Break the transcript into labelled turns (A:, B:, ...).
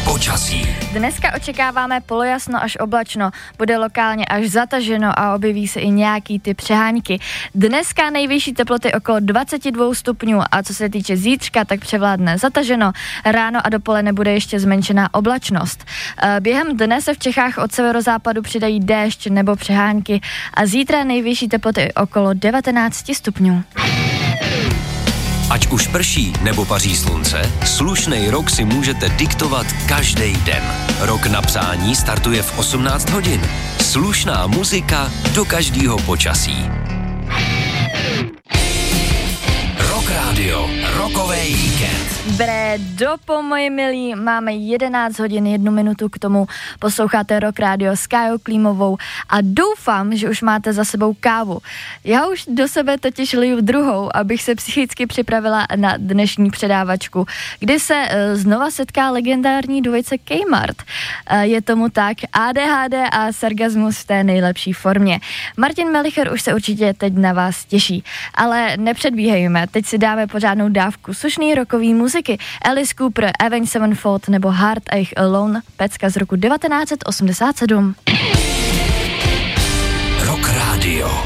A: Počasí.
B: Dneska očekáváme polojasno až oblačno, bude lokálně až zataženo a objeví se i nějaký ty přehánky. Dneska nejvyšší teploty okolo 22 stupňů a co se týče zítřka, tak převládne zataženo. Ráno a dopoledne bude ještě zmenšená oblačnost. Během dne se v Čechách od severozápadu přidají déšť nebo přehánky a zítra nejvyšší teploty okolo 19 stupňů.
A: Ať už prší nebo paří slunce, slušnej rok si můžete diktovat každý den. Rok na přání startuje v 18 hodin. Slušná muzika do každého počasí. Rock Radio, rokovej víkend.
B: Dobré dopo, moji milí, máme 11 hodin, 1 minutu k tomu, posloucháte Rock Radio s Kájou Klímovou a doufám, že už máte za sebou kávu. Já už do sebe totiž liju druhou, abych se psychicky připravila na dnešní předávačku, kdy se znova setká legendární dvojice Kmart. Je tomu tak, ADHD a sarkazmus v té nejlepší formě. Martin Melicher už se určitě teď na vás těší, ale nepředbíhejme, teď si dáme pořádnou dávku slušný rockový muziky. Alice Cooper, Avenged Sevenfold nebo Hard a jich Alone, pecka z roku 1987.
A: Rock Radio.